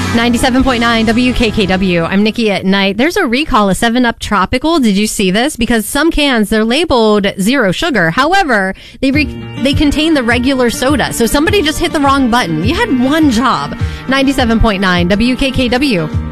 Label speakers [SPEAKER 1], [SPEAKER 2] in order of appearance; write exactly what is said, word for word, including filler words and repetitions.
[SPEAKER 1] ninety-seven point nine W K K W. I'm Nikki at night. There's a recall of seven up Tropical. Did you see this? Because some cans, they're labeled zero sugar. However, they re- they contain the regular soda. So somebody just hit the wrong button. You had one job. ninety-seven point nine W K K W.